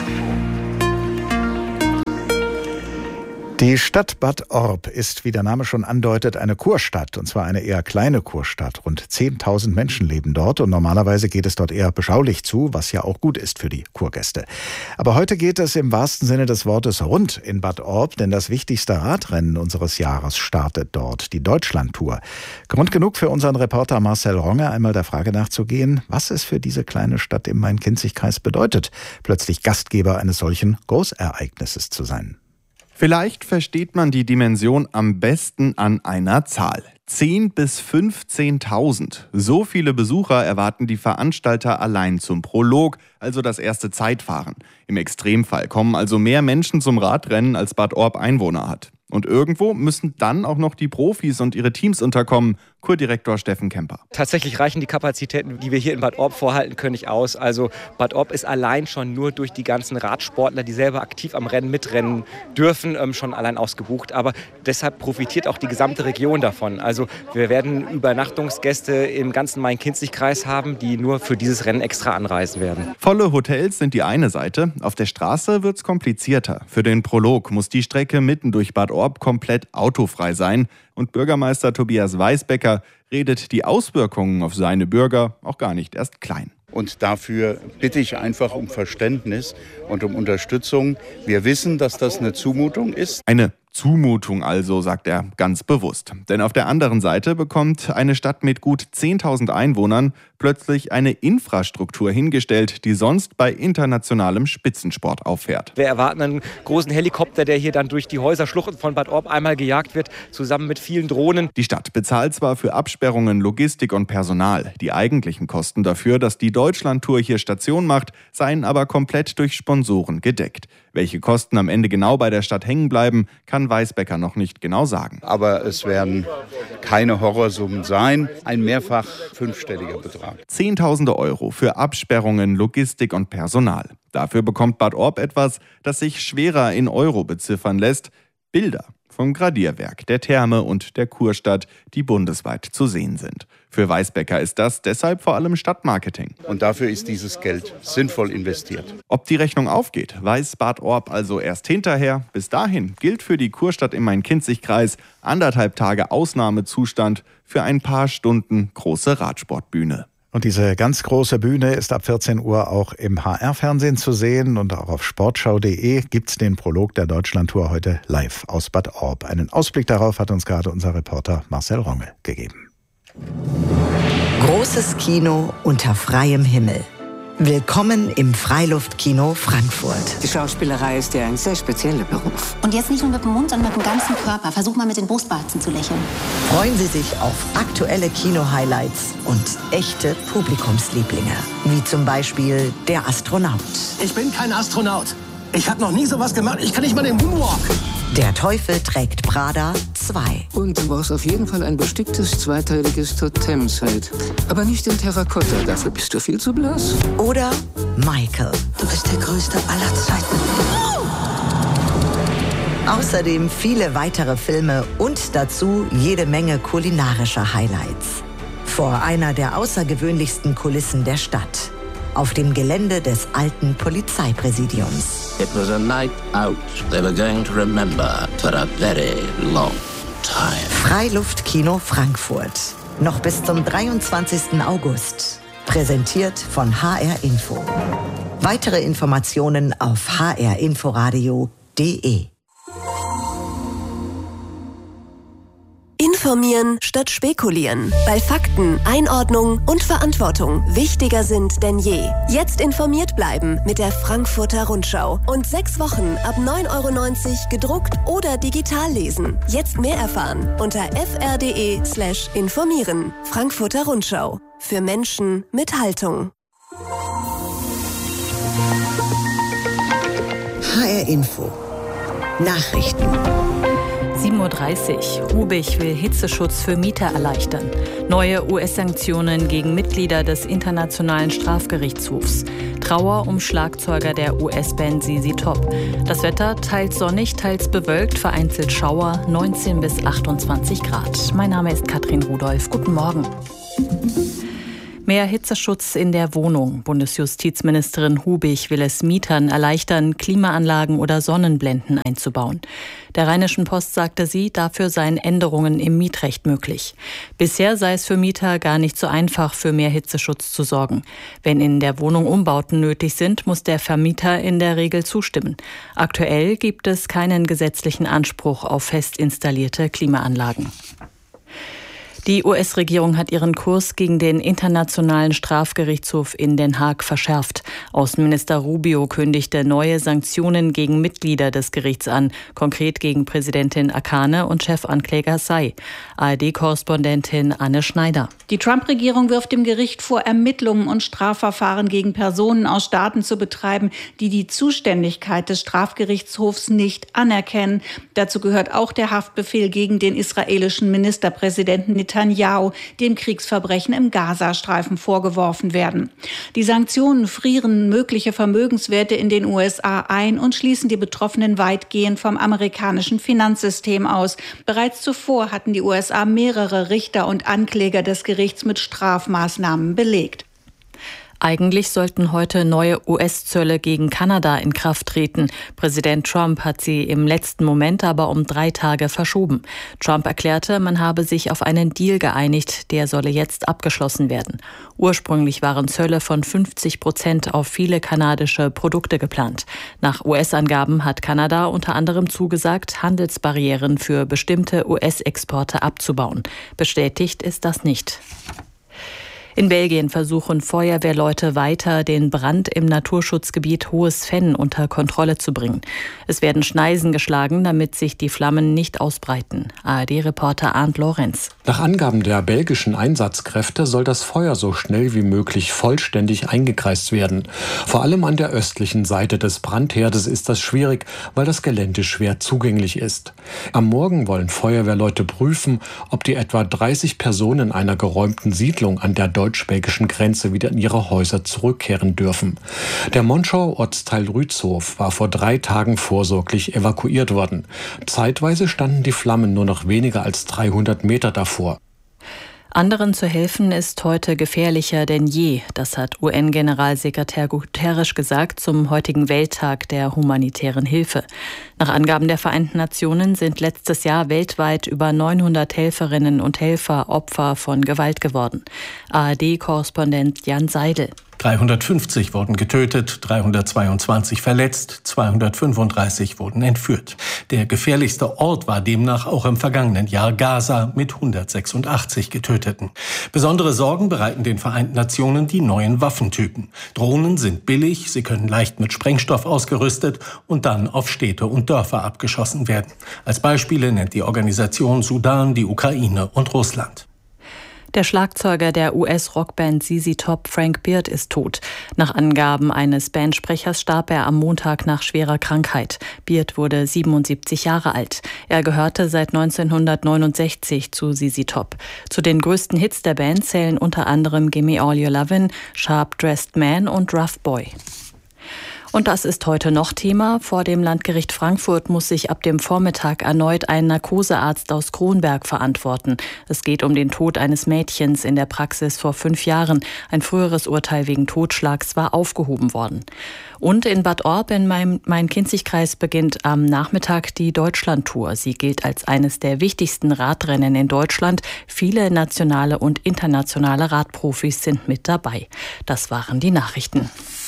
Die Stadt Bad Orb ist, wie der Name schon andeutet, eine Kurstadt, und zwar eine eher kleine Kurstadt. Rund zehntausend Menschen leben dort und normalerweise geht es dort eher beschaulich zu, was ja auch gut ist für die Kurgäste. Aber heute geht es im wahrsten Sinne des Wortes rund in Bad Orb, denn das wichtigste Radrennen unseres Jahres startet dort, die Deutschlandtour. Grund genug für unseren Reporter Marcel Ronge, einmal der Frage nachzugehen, was es für diese kleine Stadt im Main-Kinzig-Kreis bedeutet, plötzlich Gastgeber eines solchen Großereignisses zu sein. Vielleicht versteht man die Dimension am besten an einer Zahl. zehntausend bis fünfzehntausend. So viele Besucher erwarten die Veranstalter allein zum Prolog, also das erste Zeitfahren. Im Extremfall kommen also mehr Menschen zum Radrennen, als Bad Orb Einwohner hat. Und irgendwo müssen dann auch noch die Profis und ihre Teams unterkommen. Kurdirektor Steffen Kemper. Tatsächlich reichen die Kapazitäten, die wir hier in Bad Orb vorhalten können, nicht aus. Also Bad Orb ist allein schon nur durch die ganzen Radsportler, die selber aktiv am Rennen mitrennen dürfen, schon allein ausgebucht. Aber deshalb profitiert auch die gesamte Region davon. Also wir werden Übernachtungsgäste im ganzen Main-Kinzig-Kreis haben, die nur für dieses Rennen extra anreisen werden. Volle Hotels sind die eine Seite. Auf der Straße wird's komplizierter. Für den Prolog muss die Strecke mitten durch Bad Orb komplett autofrei sein. Und Bürgermeister Tobias Weisbecker redet die Auswirkungen auf seine Bürger auch gar nicht erst klein. Und dafür bitte ich einfach um Verständnis und um Unterstützung. Wir wissen, dass das eine Zumutung ist. Eine Zumutung also, sagt er ganz bewusst. Denn auf der anderen Seite bekommt eine Stadt mit gut zehntausend Einwohnern plötzlich eine Infrastruktur hingestellt, die sonst bei internationalem Spitzensport auffährt. Wir erwarten einen großen Helikopter, der hier dann durch die Häuserschluchten von Bad Orb einmal gejagt wird, zusammen mit vielen Drohnen. Die Stadt bezahlt zwar für Absperrungen, Logistik und Personal. Die eigentlichen Kosten dafür, dass die Deutschlandtour hier Station macht, seien aber komplett durch Sponsoren gedeckt. Welche Kosten am Ende genau bei der Stadt hängen bleiben, kann Weisbecker noch nicht genau sagen. Aber es werden keine Horrorsummen sein, ein mehrfach fünfstelliger Betrag. Zehntausende Euro für Absperrungen, Logistik und Personal. Dafür bekommt Bad Orb etwas, das sich schwerer in Euro beziffern lässt: Bilder vom Gradierwerk, der Therme und der Kurstadt, die bundesweit zu sehen sind. Für Weisbecker ist das deshalb vor allem Stadtmarketing. Und dafür ist dieses Geld sinnvoll investiert. Ob die Rechnung aufgeht, weiß Bad Orb also erst hinterher. Bis dahin gilt für die Kurstadt im Main-Kinzig-Kreis anderthalb Tage Ausnahmezustand für ein paar Stunden große Radsportbühne. Und diese ganz große Bühne ist ab vierzehn Uhr auch im H R-Fernsehen zu sehen, und auch auf sportschau punkt de gibt's den Prolog der Deutschlandtour heute live aus Bad Orb. Einen Ausblick darauf hat uns gerade unser Reporter Marcel Ronge gegeben. Großes Kino unter freiem Himmel. Willkommen im Freiluftkino Frankfurt. Die Schauspielerei ist ja ein sehr spezieller Beruf. Und jetzt nicht nur mit dem Mund, sondern mit dem ganzen Körper. Versuch mal mit den Brustwarzen zu lächeln. Freuen Sie sich auf aktuelle Kino-Highlights und echte Publikumslieblinge. Wie zum Beispiel Der Astronaut. Ich bin kein Astronaut. Ich habe noch nie sowas gemacht. Ich kann nicht mal den Moonwalk. Der Teufel trägt Prada zwei. Und du brauchst auf jeden Fall ein besticktes zweiteiliges Totemset. Aber nicht in Terrakotta, dafür bist du viel zu blass. Oder Michael. Du bist der Größte aller Zeiten. Außerdem viele weitere Filme und dazu jede Menge kulinarischer Highlights. Vor einer der außergewöhnlichsten Kulissen der Stadt. Auf dem Gelände des alten Polizeipräsidiums. It was a night out they were going to remember for a very long time. Freiluftkino Frankfurt. Noch bis zum dreiundzwanzigsten August. Präsentiert von H R Info. Weitere Informationen auf h r inforadio punkt d e. Informieren statt spekulieren, weil Fakten, Einordnung und Verantwortung wichtiger sind denn je. Jetzt informiert bleiben mit der Frankfurter Rundschau und sechs Wochen ab neun Euro neunzig gedruckt oder digital lesen. Jetzt mehr erfahren unter f r punkt d e slash informieren. Frankfurter Rundschau. Für Menschen mit Haltung. H R Info. Nachrichten. sieben Uhr dreißig. Rubich will Hitzeschutz für Mieter erleichtern. Neue U S-Sanktionen gegen Mitglieder des Internationalen Strafgerichtshofs. Trauer um Schlagzeuger der U S-Band Z Z Top. Das Wetter teils sonnig, teils bewölkt, vereinzelt Schauer, neunzehn bis achtundzwanzig Grad. Mein Name ist Katrin Rudolph. Guten Morgen. Mehr Hitzeschutz in der Wohnung. Bundesjustizministerin Hubich will es Mietern erleichtern, Klimaanlagen oder Sonnenblenden einzubauen. Der Rheinischen Post sagte sie, dafür seien Änderungen im Mietrecht möglich. Bisher sei es für Mieter gar nicht so einfach, für mehr Hitzeschutz zu sorgen. Wenn in der Wohnung Umbauten nötig sind, muss der Vermieter in der Regel zustimmen. Aktuell gibt es keinen gesetzlichen Anspruch auf fest installierte Klimaanlagen. Die U S-Regierung hat ihren Kurs gegen den Internationalen Strafgerichtshof in Den Haag verschärft. Außenminister Rubio kündigte neue Sanktionen gegen Mitglieder des Gerichts an, konkret gegen Präsidentin Akane und Chefankläger Say. A R D-Korrespondentin Anne Schneider. Die Trump-Regierung wirft dem Gericht vor, Ermittlungen und Strafverfahren gegen Personen aus Staaten zu betreiben, die die Zuständigkeit des Strafgerichtshofs nicht anerkennen. Dazu gehört auch der Haftbefehl gegen den israelischen Ministerpräsidenten Netanyahu, dem Kriegsverbrechen im Gazastreifen vorgeworfen werden. Die Sanktionen frieren mögliche Vermögenswerte in den U S A ein und schließen die Betroffenen weitgehend vom amerikanischen Finanzsystem aus. Bereits zuvor hatten die U S A mehrere Richter und Ankläger des Gerichts mit Strafmaßnahmen belegt. Eigentlich sollten heute neue U S-Zölle gegen Kanada in Kraft treten. Präsident Trump hat sie im letzten Moment aber um drei Tage verschoben. Trump erklärte, man habe sich auf einen Deal geeinigt, der solle jetzt abgeschlossen werden. Ursprünglich waren Zölle von fünfzig Prozent auf viele kanadische Produkte geplant. Nach U S-Angaben hat Kanada unter anderem zugesagt, Handelsbarrieren für bestimmte U S-Exporte abzubauen. Bestätigt ist das nicht. In Belgien versuchen Feuerwehrleute weiter, den Brand im Naturschutzgebiet Hohes Venn unter Kontrolle zu bringen. Es werden Schneisen geschlagen, damit sich die Flammen nicht ausbreiten. A R D-Reporter Arndt Lorenz. Nach Angaben der belgischen Einsatzkräfte soll das Feuer so schnell wie möglich vollständig eingekreist werden. Vor allem an der östlichen Seite des Brandherdes ist das schwierig, weil das Gelände schwer zugänglich ist. Am Morgen wollen Feuerwehrleute prüfen, ob die etwa dreißig Personen einer geräumten Siedlung an der deutsch-belgischen Grenze wieder in ihre Häuser zurückkehren dürfen. Der Monschauer Ortsteil Rützhof war vor drei Tagen vorsorglich evakuiert worden. Zeitweise standen die Flammen nur noch weniger als dreihundert Meter davor. Anderen zu helfen ist heute gefährlicher denn je. Das hat U N-Generalsekretär Guterres gesagt zum heutigen Welttag der humanitären Hilfe. Nach Angaben der Vereinten Nationen sind letztes Jahr weltweit über neunhundert Helferinnen und Helfer Opfer von Gewalt geworden. A R D-Korrespondent Jan Seidel. dreihundertfünfzig wurden getötet, dreihundertzweiundzwanzig verletzt, zweihundertfünfunddreißig wurden entführt. Der gefährlichste Ort war demnach auch im vergangenen Jahr Gaza mit hundertsechsundachtzig Getöteten. Besondere Sorgen bereiten den Vereinten Nationen die neuen Waffentypen. Drohnen sind billig, sie können leicht mit Sprengstoff ausgerüstet und dann auf Städte und Dörfer abgeschossen werden. Als Beispiele nennt die Organisation Sudan, die Ukraine und Russland. Der Schlagzeuger der U S-Rockband Z Z Top, Frank Beard, ist tot. Nach Angaben eines Bandsprechers starb er am Montag nach schwerer Krankheit. Beard wurde siebenundsiebzig Jahre alt. Er gehörte seit neunzehnhundertneunundsechzig zu Z Z Top. Zu den größten Hits der Band zählen unter anderem Gimme All Your Lovin', Sharp Dressed Man und Rough Boy. Und das ist heute noch Thema. Vor dem Landgericht Frankfurt muss sich ab dem Vormittag erneut ein Narkosearzt aus Kronberg verantworten. Es geht um den Tod eines Mädchens in der Praxis vor fünf Jahren. Ein früheres Urteil wegen Totschlags war aufgehoben worden. Und in Bad Orb in meinem Main-Kinzig-Kreis beginnt am Nachmittag die Deutschlandtour. Sie gilt als eines der wichtigsten Radrennen in Deutschland. Viele nationale und internationale Radprofis sind mit dabei. Das waren die Nachrichten.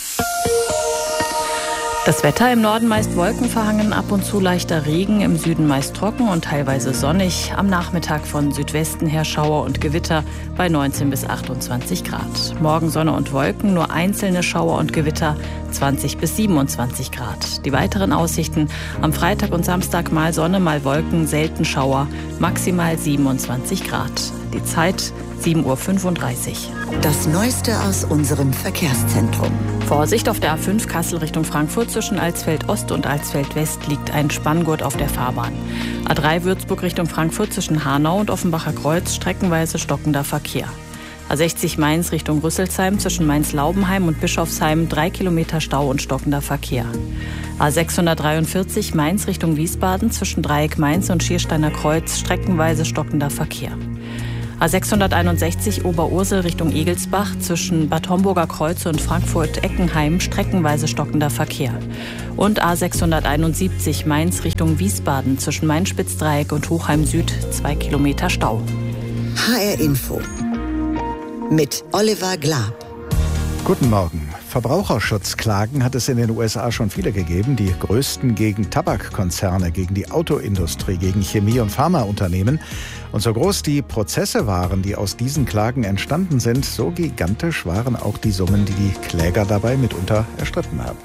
Das Wetter: im Norden meist wolkenverhangen, ab und zu leichter Regen, im Süden meist trocken und teilweise sonnig. Am Nachmittag von Südwesten her Schauer und Gewitter bei neunzehn bis achtundzwanzig Grad. Morgen Sonne und Wolken, nur einzelne Schauer und Gewitter, zwanzig bis siebenundzwanzig Grad. Die weiteren Aussichten: am Freitag und Samstag mal Sonne, mal Wolken, selten Schauer, maximal siebenundzwanzig Grad. Die Zeit sieben Uhr fünfunddreißig. Das Neueste aus unserem Verkehrszentrum. Vorsicht auf der A fünf Kassel Richtung Frankfurt. Zwischen Alsfeld Ost und Alsfeld West liegt ein Spanngurt auf der Fahrbahn. A drei Würzburg Richtung Frankfurt zwischen Hanau und Offenbacher Kreuz streckenweise stockender Verkehr. A sechzig Mainz Richtung Rüsselsheim zwischen Mainz-Laubenheim und Bischofsheim drei Kilometer Stau und stockender Verkehr. A sechshundertdreiundvierzig Mainz Richtung Wiesbaden zwischen Dreieck Mainz und Schiersteiner Kreuz streckenweise stockender Verkehr. A sechshunderteinundsechzig Oberursel Richtung Egelsbach zwischen Bad Homburger Kreuz und Frankfurt-Eckenheim streckenweise stockender Verkehr. Und A sechshunderteinundsiebzig Mainz Richtung Wiesbaden zwischen Main-Spitzdreieck und Hochheim Süd zwei Kilometer Stau. H R Info mit Oliver Glab. Guten Morgen. Verbraucherschutzklagen hat es in den U S A schon viele gegeben. Die größten gegen Tabakkonzerne, gegen die Autoindustrie, gegen Chemie- und Pharmaunternehmen. Und so groß die Prozesse waren, die aus diesen Klagen entstanden sind, so gigantisch waren auch die Summen, die die Kläger dabei mitunter erstritten haben.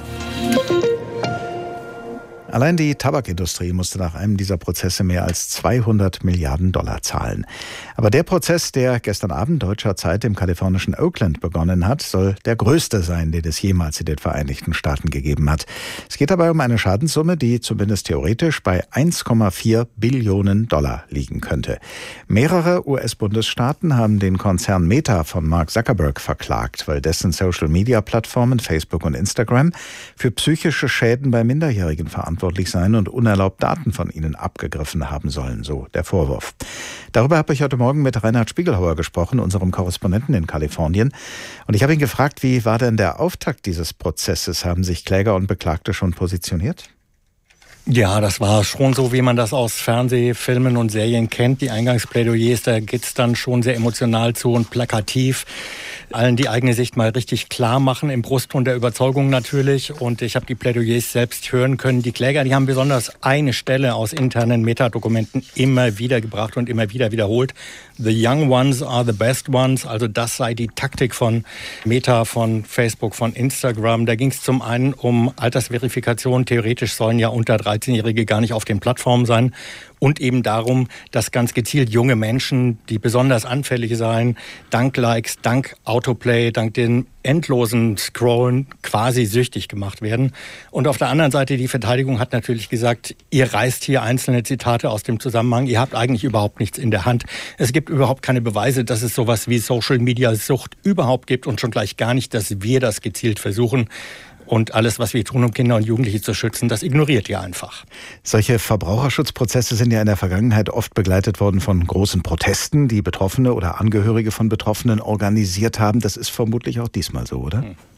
Allein die Tabakindustrie musste nach einem dieser Prozesse mehr als zweihundert Milliarden Dollar zahlen. Aber der Prozess, der gestern Abend deutscher Zeit im kalifornischen Oakland begonnen hat, soll der größte sein, den es jemals in den Vereinigten Staaten gegeben hat. Es geht dabei um eine Schadenssumme, die zumindest theoretisch bei eins Komma vier Billionen Dollar liegen könnte. Mehrere U S-Bundesstaaten haben den Konzern Meta von Mark Zuckerberg verklagt, weil dessen Social-Media-Plattformen Facebook und Instagram für psychische Schäden bei Minderjährigen verantwortlich sein und unerlaubt Daten von ihnen abgegriffen haben sollen, so der Vorwurf. Darüber habe ich heute Morgen mit Reinhard Spiegelhauer gesprochen, unserem Korrespondenten in Kalifornien. Und ich habe ihn gefragt, wie war denn der Auftakt dieses Prozesses? Haben sich Kläger und Beklagte schon positioniert? Ja, das war schon so, wie man das aus Fernsehfilmen und Serien kennt. Die Eingangsplädoyers, da geht's dann schon sehr emotional zu und plakativ. Allen die eigene Sicht mal richtig klar machen, im Brustton der Überzeugung natürlich. Und ich habe die Plädoyers selbst hören können. Die Kläger, die haben besonders eine Stelle aus internen Metadokumenten immer wieder gebracht und immer wieder wiederholt. The young ones are the best ones. Also das sei die Taktik von Meta, von Facebook, von Instagram. Da ging es zum einen um Altersverifikation. Theoretisch sollen ja unter dreizehnjährige gar nicht auf den Plattformen sein. Und eben darum, dass ganz gezielt junge Menschen, die besonders anfällig seien, dank Likes, dank Autoplay, dank den endlosen Scrollen quasi süchtig gemacht werden. Und auf der anderen Seite, die Verteidigung hat natürlich gesagt, ihr reißt hier einzelne Zitate aus dem Zusammenhang, ihr habt eigentlich überhaupt nichts in der Hand. Es gibt überhaupt keine Beweise, dass es sowas wie Social-Media-Sucht überhaupt gibt und schon gleich gar nicht, dass wir das gezielt versuchen. Und alles, was wir tun, um Kinder und Jugendliche zu schützen, das ignoriert ihr einfach. Solche Verbraucherschutzprozesse sind ja in der Vergangenheit oft begleitet worden von großen Protesten, die Betroffene oder Angehörige von Betroffenen organisiert haben. Das ist vermutlich auch diesmal so, oder?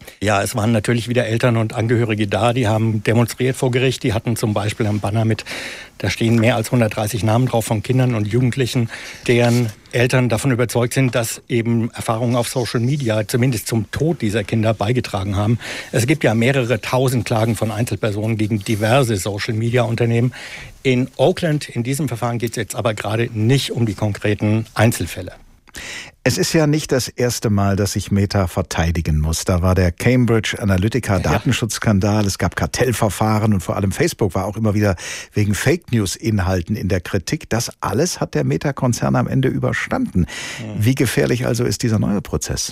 Ja, es waren natürlich wieder Eltern und Angehörige da, die haben demonstriert vor Gericht. Die hatten zum Beispiel ein Banner mit, da stehen mehr als hundertdreißig Namen drauf von Kindern und Jugendlichen, deren Eltern davon überzeugt sind, dass eben Erfahrungen auf Social Media zumindest zum Tod dieser Kinder beigetragen haben. Es gibt ja mehrere tausend Klagen von Einzelpersonen gegen diverse Social Media Unternehmen. In Oakland, in diesem Verfahren geht es jetzt aber gerade nicht um die konkreten Einzelfälle. Es ist ja nicht das erste Mal, dass sich Meta verteidigen muss. Da war der Cambridge Analytica Datenschutzskandal, es gab Kartellverfahren und vor allem Facebook war auch immer wieder wegen Fake News Inhalten in der Kritik. Das alles hat der Meta-Konzern am Ende überstanden. Wie gefährlich also ist dieser neue Prozess?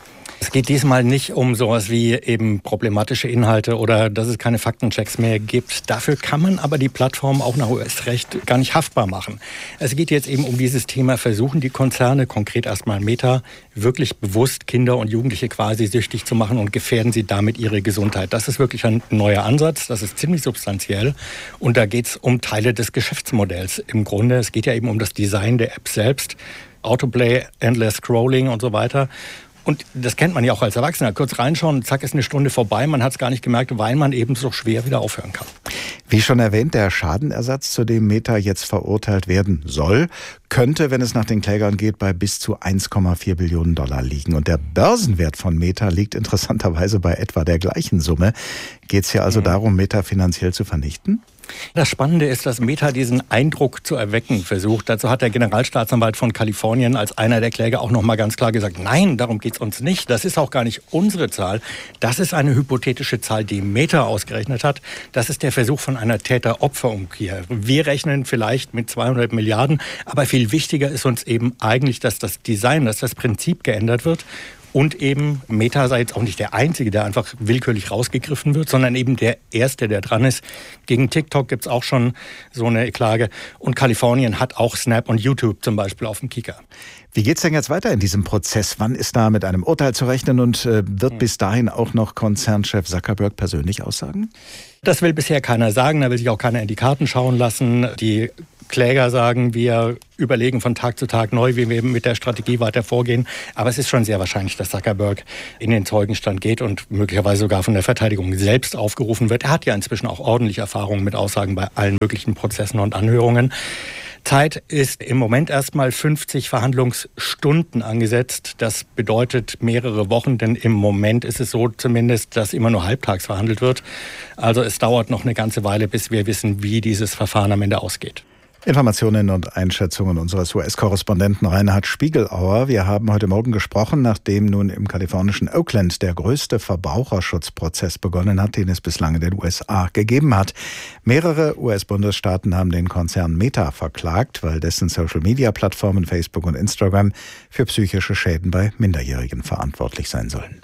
Es geht diesmal nicht um sowas wie eben problematische Inhalte oder dass es keine Faktenchecks mehr gibt. Dafür kann man aber die Plattform auch nach U S-Recht gar nicht haftbar machen. Es geht jetzt eben um dieses Thema, versuchen die Konzerne, konkret erstmal Meta, wirklich bewusst Kinder und Jugendliche quasi süchtig zu machen und gefährden sie damit ihre Gesundheit. Das ist wirklich ein neuer Ansatz, das ist ziemlich substanziell und da geht es um Teile des Geschäftsmodells im Grunde. Es geht ja eben um das Design der App selbst, Autoplay, Endless Scrolling und so weiter. Und das kennt man ja auch als Erwachsener. Kurz reinschauen, zack, ist eine Stunde vorbei. Man hat es gar nicht gemerkt, weil man eben so schwer wieder aufhören kann. Wie schon erwähnt, der Schadenersatz, zu dem Meta jetzt verurteilt werden soll, könnte, wenn es nach den Klägern geht, bei bis zu eins Komma vier Billionen Dollar liegen. Und der Börsenwert von Meta liegt interessanterweise bei etwa der gleichen Summe. Geht es hier also mhm. darum, Meta finanziell zu vernichten? Das Spannende ist, dass Meta diesen Eindruck zu erwecken versucht. Dazu hat der Generalstaatsanwalt von Kalifornien als einer der Kläger auch noch mal ganz klar gesagt, nein, darum geht es uns nicht. Das ist auch gar nicht unsere Zahl. Das ist eine hypothetische Zahl, die Meta ausgerechnet hat. Das ist der Versuch von einer Täter-Opfer-Umkehr. Wir rechnen vielleicht mit zweihundert Milliarden, aber viel wichtiger ist uns eben eigentlich, dass das Design, dass das Prinzip geändert wird. Und eben Meta sei jetzt auch nicht der Einzige, der einfach willkürlich rausgegriffen wird, sondern eben der Erste, der dran ist. Gegen TikTok gibt es auch schon so eine Klage. Und Kalifornien hat auch Snap und YouTube zum Beispiel auf dem Kieker. Wie geht's denn jetzt weiter in diesem Prozess? Wann ist da mit einem Urteil zu rechnen und äh, wird bis dahin auch noch Konzernchef Zuckerberg persönlich aussagen? Das will bisher keiner sagen, da will sich auch keiner in die Karten schauen lassen. Die Kläger sagen, wir überlegen von Tag zu Tag neu, wie wir mit der Strategie weiter vorgehen. Aber es ist schon sehr wahrscheinlich, dass Zuckerberg in den Zeugenstand geht und möglicherweise sogar von der Verteidigung selbst aufgerufen wird. Er hat ja inzwischen auch ordentlich Erfahrung mit Aussagen bei allen möglichen Prozessen und Anhörungen. Zeit ist im Moment erstmal fünfzig Verhandlungsstunden angesetzt. Das bedeutet mehrere Wochen, denn im Moment ist es so zumindest, dass immer nur halbtags verhandelt wird. Also es dauert noch eine ganze Weile, bis wir wissen, wie dieses Verfahren am Ende ausgeht. Informationen und Einschätzungen unseres U S-Korrespondenten Reinhard Spiegelauer. Wir haben heute Morgen gesprochen, nachdem nun im kalifornischen Oakland der größte Verbraucherschutzprozess begonnen hat, den es bislang in den U S A gegeben hat. Mehrere U S-Bundesstaaten haben den Konzern Meta verklagt, weil dessen Social-Media-Plattformen Facebook und Instagram für psychische Schäden bei Minderjährigen verantwortlich sein sollen.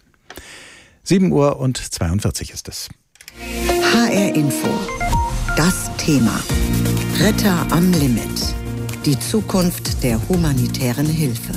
sieben Uhr und zweiundvierzig ist es. H R Info. Das Thema. Retter am Limit. Die Zukunft der humanitären Hilfe.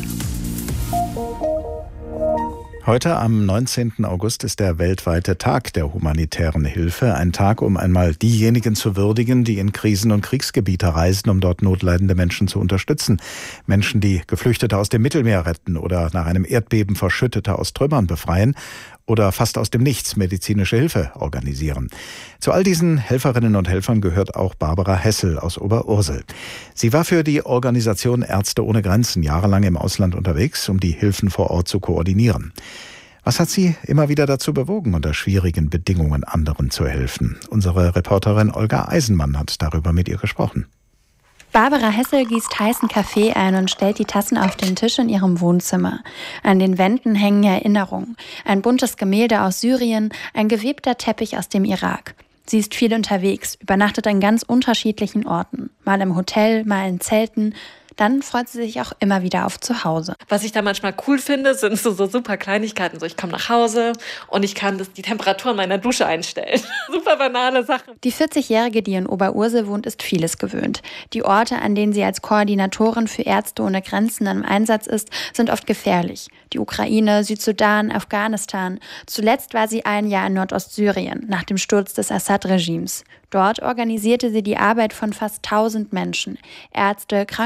Heute am neunzehnten August ist der weltweite Tag der humanitären Hilfe. Ein Tag, um einmal diejenigen zu würdigen, die in Krisen- und Kriegsgebiete reisen, um dort notleidende Menschen zu unterstützen. Menschen, die Geflüchtete aus dem Mittelmeer retten oder nach einem Erdbeben Verschüttete aus Trümmern befreien oder fast aus dem Nichts medizinische Hilfe organisieren. Zu all diesen Helferinnen und Helfern gehört auch Barbara Hessel aus Oberursel. Sie war für die Organisation Ärzte ohne Grenzen jahrelang im Ausland unterwegs, um die Hilfen vor Ort zu koordinieren. Was hat sie immer wieder dazu bewogen, unter schwierigen Bedingungen anderen zu helfen? Unsere Reporterin Olga Eisenmann hat darüber mit ihr gesprochen. Barbara Hessel gießt heißen Kaffee ein und stellt die Tassen auf den Tisch in ihrem Wohnzimmer. An den Wänden hängen Erinnerungen. Ein buntes Gemälde aus Syrien, ein gewebter Teppich aus dem Irak. Sie ist viel unterwegs, übernachtet an ganz unterschiedlichen Orten. Mal im Hotel, mal in Zelten. Dann freut sie sich auch immer wieder auf Zuhause. Was ich da manchmal cool finde, sind so, so super Kleinigkeiten. So, ich komme nach Hause und ich kann das, die Temperatur in meiner Dusche einstellen. Super banale Sachen. Die vierzigjährige, die in Oberursel wohnt, ist vieles gewöhnt. Die Orte, an denen sie als Koordinatorin für Ärzte ohne Grenzen im Einsatz ist, sind oft gefährlich. Die Ukraine, Südsudan, Afghanistan. Zuletzt war sie ein Jahr in Nordostsyrien, nach dem Sturz des Assad-Regimes. Dort organisierte sie die Arbeit von fast tausend Menschen. Ärzte, Krankenpfleger,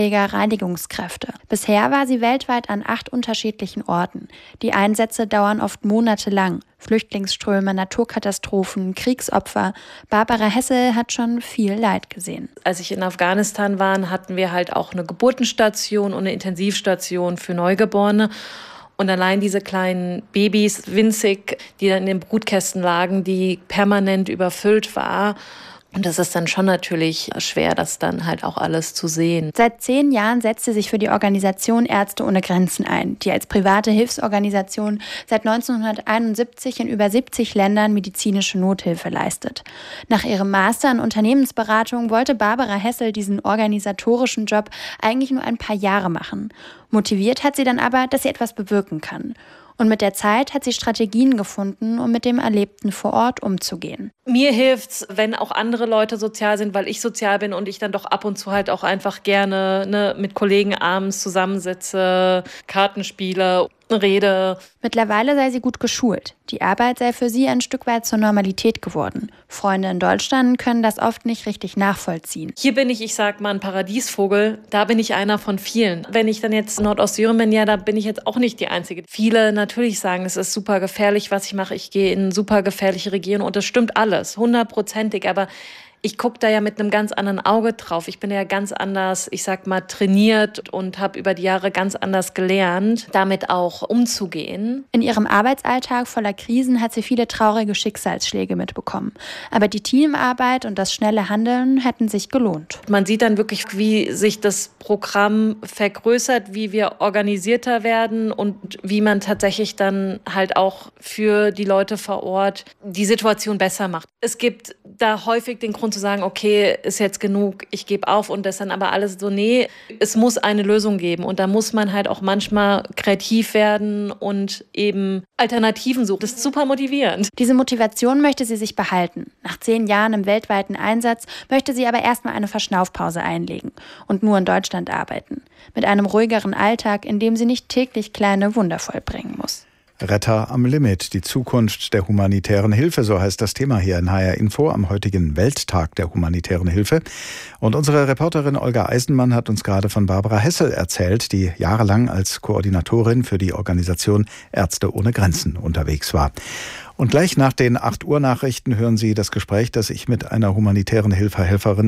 Krankenpfleger, Reinigungskräfte. Bisher war sie weltweit an acht unterschiedlichen Orten. Die Einsätze dauern oft monatelang. Flüchtlingsströme, Naturkatastrophen, Kriegsopfer. Barbara Hessel hat schon viel Leid gesehen. Als ich in Afghanistan war, hatten wir halt auch eine Geburtenstation und eine Intensivstation für Neugeborene. Und allein diese kleinen Babys, winzig, die dann in den Brutkästen lagen, die permanent überfüllt war. Und das ist dann schon natürlich schwer, das dann halt auch alles zu sehen. Seit zehn Jahren setzt sie sich für die Organisation Ärzte ohne Grenzen ein, die als private Hilfsorganisation seit neunzehnhunderteinundsiebzig in über siebzig Ländern medizinische Nothilfe leistet. Nach ihrem Master in Unternehmensberatung wollte Barbara Hessel diesen organisatorischen Job eigentlich nur ein paar Jahre machen. Motiviert hat sie dann aber, dass sie etwas bewirken kann. Und mit der Zeit hat sie Strategien gefunden, um mit dem Erlebten vor Ort umzugehen. Mir hilft's, wenn auch andere Leute sozial sind, weil ich sozial bin und ich dann doch ab und zu halt auch einfach gerne ne, mit Kollegen abends zusammensitze, Karten spiele, rede. Mittlerweile sei sie gut geschult. Die Arbeit sei für sie ein Stück weit zur Normalität geworden. Freunde in Deutschland können das oft nicht richtig nachvollziehen. Hier bin ich, ich sag mal, ein Paradiesvogel. Da bin ich einer von vielen. Wenn ich dann jetzt in Nordostsyrien bin, ja, da bin ich jetzt auch nicht die Einzige. Viele natürlich sagen, es ist super gefährlich, was ich mache. Ich gehe in super gefährliche Regionen und das stimmt alles, hundertprozentig. Aber ich gucke da ja mit einem ganz anderen Auge drauf. Ich bin ja ganz anders, ich sag mal, trainiert und habe über die Jahre ganz anders gelernt, damit auch umzugehen. In ihrem Arbeitsalltag voller Krisen hat sie viele traurige Schicksalsschläge mitbekommen. Aber die Teamarbeit und das schnelle Handeln hätten sich gelohnt. Man sieht dann wirklich, wie sich das Programm vergrößert, wie wir organisierter werden und wie man tatsächlich dann halt auch für die Leute vor Ort die Situation besser macht. Es gibt da häufig den Grund zu sagen, okay, ist jetzt genug, ich gebe auf und das dann aber alles so, nee, es muss eine Lösung geben und da muss man halt auch manchmal kreativ werden und eben Alternativen suchen. Das ist super motivierend. Diese Motivation möchte sie sich behalten. Nach zehn Jahren im weltweiten Einsatz möchte sie aber erstmal eine Verschnaufpause einlegen und nur in Deutschland arbeiten. Mit einem ruhigeren Alltag, in dem sie nicht täglich kleine Wunder vollbringen muss. Retter am Limit, die Zukunft der humanitären Hilfe, so heißt das Thema hier in H R Info am heutigen Welttag der humanitären Hilfe. Und unsere Reporterin Olga Eisenmann hat uns gerade von Barbara Hessel erzählt, die jahrelang als Koordinatorin für die Organisation Ärzte ohne Grenzen unterwegs war. Und gleich nach den acht Uhr Nachrichten hören Sie das Gespräch, das ich mit einer humanitären Hilfehelferin